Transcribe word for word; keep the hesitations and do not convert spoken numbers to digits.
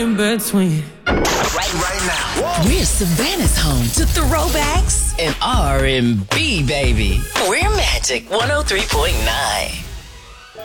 in between. Right, right now. Whoa. We're Savannah's home to throwbacks and R and B, baby. We're Magic one oh three point nine.